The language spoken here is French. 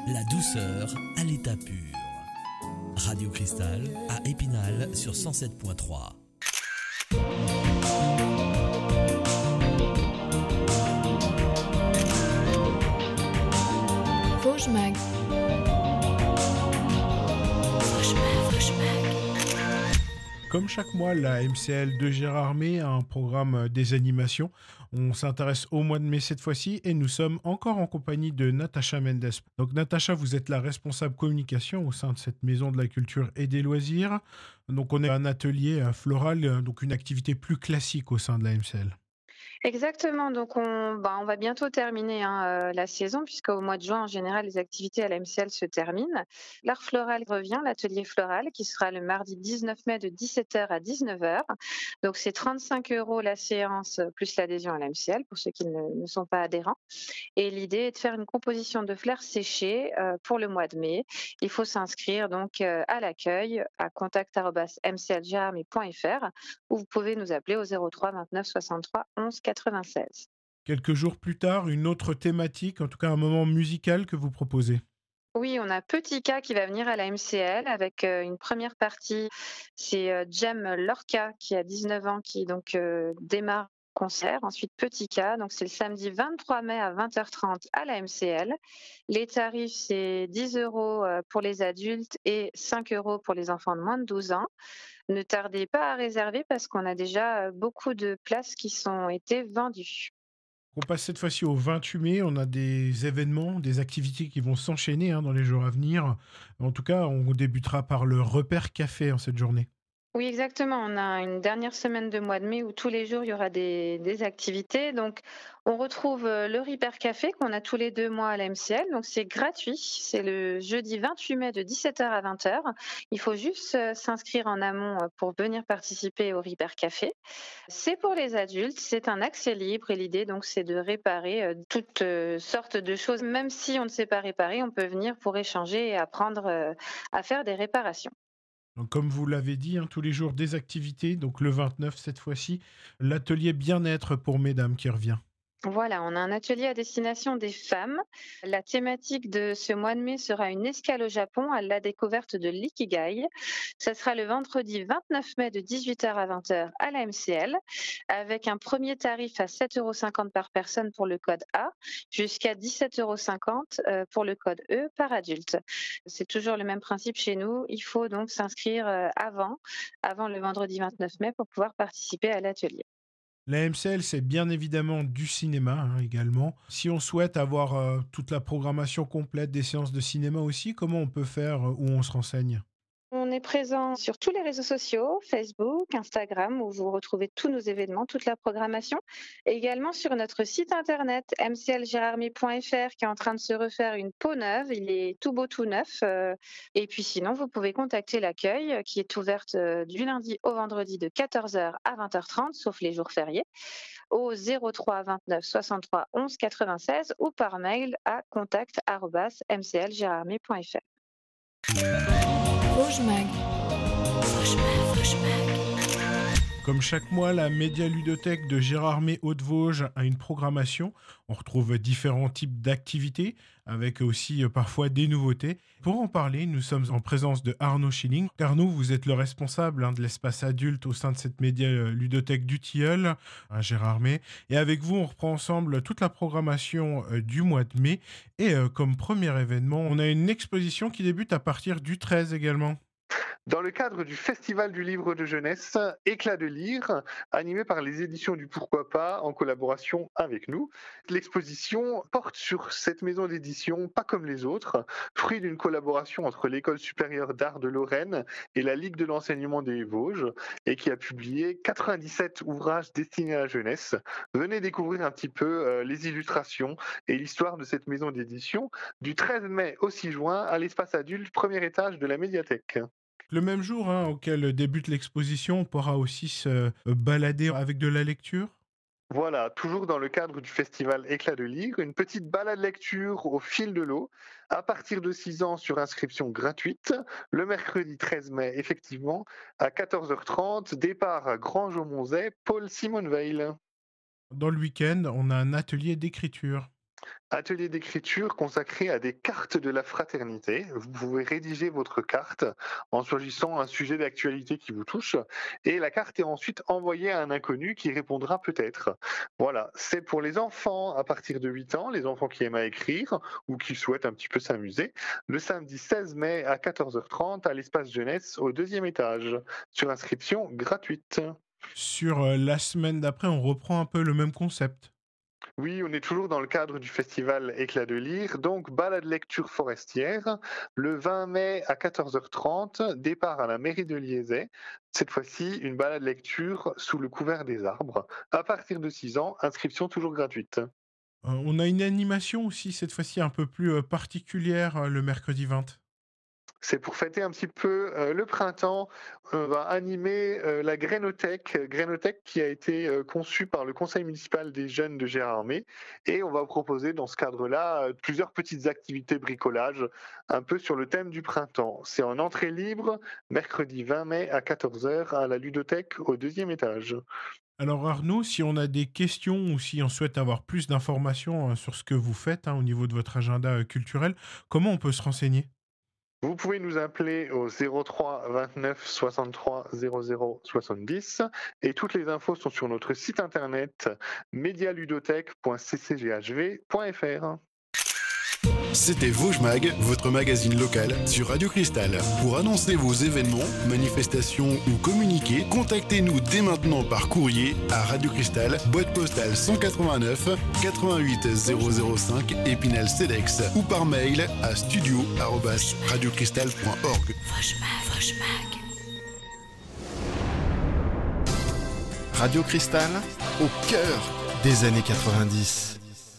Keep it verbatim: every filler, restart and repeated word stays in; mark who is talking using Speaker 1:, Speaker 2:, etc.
Speaker 1: La douceur à l'état pur. Radio Cristal à Épinal sur cent sept point trois.
Speaker 2: Vosges Mag.
Speaker 3: Comme chaque mois, la M C L de Gérardmer a un programme des animations. On s'intéresse au mois de mai cette fois-ci et nous sommes encore en compagnie de Natacha Mendes. Donc Natacha, vous êtes la responsable communication au sein de cette maison de la culture et des loisirs. Donc on est un atelier floral, donc une activité plus classique au sein de la M C L.
Speaker 4: Exactement, donc on, bah, on va bientôt terminer hein, euh, la saison puisqu'au mois de juin, en général, les activités à la M C L se terminent. L'art floral revient, l'atelier floral, qui sera le mardi dix-neuf mai de dix-sept heures à dix-neuf heures. Donc c'est trente-cinq euros la séance plus l'adhésion à la M C L pour ceux qui ne, ne sont pas adhérents. Et l'idée est de faire une composition de fleurs séchées euh, pour le mois de mai. Il faut s'inscrire donc euh, à l'accueil à contact arobase m c l gérardmer point f r ou vous pouvez nous appeler au zéro trois vingt-neuf soixante-trois onze quatre-vingt-seize.
Speaker 3: Quelques jours plus tard, une autre thématique, en tout cas un moment musical que vous proposez.
Speaker 4: Oui, on a Petit K qui va venir à la M C L avec euh, une première partie. C'est euh, Jem Lorca qui a dix-neuf ans qui donc euh, démarre le concert. Ensuite Petit K, donc c'est le samedi vingt-trois mai à vingt heures trente à la M C L. Les tarifs c'est dix euros pour les adultes et cinq euros pour les enfants de moins de douze ans. Ne tardez pas à réserver parce qu'on a déjà beaucoup de places qui sont été vendues.
Speaker 3: On passe cette fois-ci au vingt-huit mai, on a des événements, des activités qui vont s'enchaîner hein, dans les jours à venir. En tout cas, on débutera par le repère café en cette journée.
Speaker 4: Oui, exactement. On a une dernière semaine de mois de mai où tous les jours, il y aura des, des activités. Donc, on retrouve le Repair Café qu'on a tous les deux mois à la M C L. Donc, c'est gratuit. C'est le jeudi vingt-huit mai de dix-sept heures à vingt heures. Il faut juste s'inscrire en amont pour venir participer au Repair Café. C'est pour les adultes. C'est un accès libre et l'idée, donc, c'est de réparer toutes sortes de choses. Même si on ne sait pas réparer, on peut venir pour échanger et apprendre à faire des réparations.
Speaker 3: Donc, comme vous l'avez dit, hein, tous les jours des activités. Donc le vingt-neuf cette fois-ci, l'atelier bien-être pour mesdames qui revient.
Speaker 4: Voilà, on a un atelier à destination des femmes. La thématique de ce mois de mai sera une escale au Japon à la découverte de l'ikigai. Ça sera le vendredi vingt-neuf mai de dix-huit heures à vingt heures à la M C L avec un premier tarif à sept euros cinquante par personne pour le code A jusqu'à dix-sept euros cinquante pour le code E par adulte. C'est toujours le même principe chez nous. Il faut donc s'inscrire avant, avant le vendredi vingt-neuf mai pour pouvoir participer à l'atelier.
Speaker 3: La M C L, c'est bien évidemment du cinéma hein, également. Si on souhaite avoir euh, toute la programmation complète des séances de cinéma aussi, comment on peut faire, euh, où on se renseigne ?
Speaker 4: On est présent sur tous les réseaux sociaux, Facebook, Instagram, où vous retrouvez tous nos événements, toute la programmation. Et également sur notre site internet m c l gérardmer point f r qui est en train de se refaire une peau neuve. Il est tout beau, tout neuf. Et puis sinon, vous pouvez contacter l'accueil qui est ouverte du lundi au vendredi de quatorze heures à vingt heures trente, sauf les jours fériés, au zéro trois vingt-neuf soixante-trois onze quatre-vingt-seize ou par mail à contact arobase m c l gérardmer point f r.
Speaker 2: Vosges Mag. Vosges Mag, Vosges Mag.
Speaker 3: Comme chaque mois, la Média Ludothèque de Gérardmer Haute-Vosges a une programmation. On retrouve différents types d'activités, avec aussi euh, parfois des nouveautés. Pour en parler, nous sommes en présence de Arnaud Schilling. Arnaud, vous êtes le responsable hein, de l'espace adulte au sein de cette Média Ludothèque du Tilleul, à Gérardmer. Et avec vous, on reprend ensemble toute la programmation euh, du mois de mai. Et euh, comme premier événement, on a une exposition qui débute à partir du treize également.
Speaker 5: Dans le cadre du Festival du livre de jeunesse, Éclat de lire, animé par les éditions du Pourquoi pas en collaboration avec nous. L'exposition porte sur cette maison d'édition, pas comme les autres, fruit d'une collaboration entre l'École supérieure d'art de Lorraine et la Ligue de l'enseignement des Vosges, et qui a publié quatre-vingt-dix-sept ouvrages destinés à la jeunesse. Venez découvrir un petit peu euh, les illustrations et l'histoire de cette maison d'édition du treize mai au six juin à l'espace adulte, premier étage de la médiathèque.
Speaker 3: Le même jour hein, auquel débute l'exposition, on pourra aussi se balader avec de la lecture.
Speaker 5: Voilà, toujours dans le cadre du festival Éclat de lire, une petite balade lecture au fil de l'eau, à partir de six ans sur inscription gratuite, le mercredi treize mai, effectivement, à quatorze heures trente, départ à Grange-au-Monzet, Paul Simon Veil.
Speaker 3: Dans le week-end, on a un atelier d'écriture.
Speaker 5: Atelier d'écriture consacré à des cartes de la fraternité. Vous pouvez rédiger votre carte en choisissant un sujet d'actualité qui vous touche et la carte est ensuite envoyée à un inconnu qui répondra peut-être. Voilà, c'est pour les enfants à partir de huit ans, les enfants qui aiment à écrire ou qui souhaitent un petit peu s'amuser, le samedi seize mai à quatorze heures trente à l'espace jeunesse au deuxième étage, sur inscription gratuite.
Speaker 3: Sur euh, la semaine d'après, on reprend un peu le même concept.
Speaker 5: Oui, on est toujours dans le cadre du festival Éclat de lire, donc balade lecture forestière, le vingt mai à quatorze heures trente, départ à la mairie de Liezay. Cette fois-ci, une balade lecture sous le couvert des arbres. À partir de six ans, inscription toujours gratuite.
Speaker 3: Euh, on a une animation aussi, cette fois-ci un peu plus euh, particulière, euh, le mercredi vingt.
Speaker 5: C'est pour fêter un petit peu euh, le printemps. On va animer euh, la Grainothèque, Grainothèque qui a été euh, conçue par le conseil municipal des jeunes de Gérardmer. Et on va proposer dans ce cadre-là euh, plusieurs petites activités bricolage, un peu sur le thème du printemps. C'est en entrée libre, mercredi vingt mai à quatorze heures à la ludothèque au deuxième étage.
Speaker 3: Alors Arnaud, si on a des questions ou si on souhaite avoir plus d'informations euh, sur ce que vous faites hein, au niveau de votre agenda euh, culturel, comment on peut se renseigner ?
Speaker 5: Vous pouvez nous appeler au zéro trois vingt-neuf soixante-trois zéro zéro soixante-dix et toutes les infos sont sur notre site internet medialudothèque point c c g h v point f r.
Speaker 6: C'était Vosges Mag, votre magazine local sur Radio Cristal. Pour annoncer vos événements, manifestations ou communiquer, contactez-nous dès maintenant par courrier à Radio Cristal, boîte postale cent quatre-vingt-neuf quatre-vingt-huit zéro zéro cinq Épinal Cedex ou par mail à studio arobase radiocristal point org.
Speaker 2: Vosges Mag, Vosges Mag.
Speaker 7: Radio Cristal, au cœur des années quatre-vingt-dix.